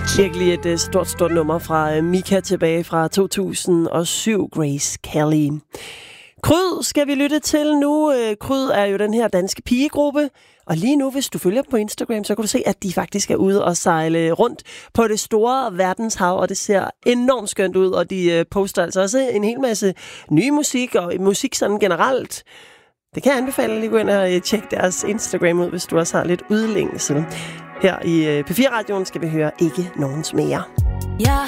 Virkelig et stort nummer fra Mika tilbage fra 2007, Grace Kelly. Kryd skal vi lytte til nu. Kryd er jo den her danske pigegruppe, og lige nu, hvis du følger på Instagram, så kan du se, at de faktisk er ude og sejle rundt på det store verdenshav, og det ser enormt skønt ud, og de poster altså også en hel masse ny musik, og musik sådan generelt. Det kan jeg anbefale at lige gå ind og tjekke deres Instagram ud, hvis du også har lidt udlængsel. Her i P4-radioen skal vi høre Ikke Nogens Mere. Jeg